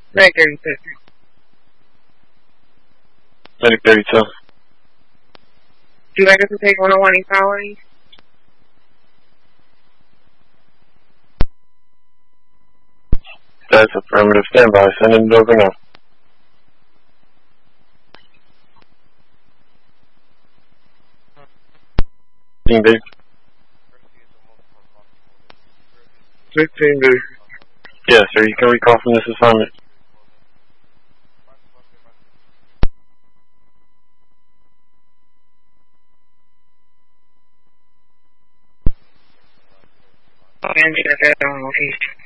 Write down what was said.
Right 36. Medic 32. Do you like us to take 101 East Highway? That's affirmative. Standby. Send it over now. Dave. 15 days. Yes, sir. You can recall from this assignment. And you got that on location.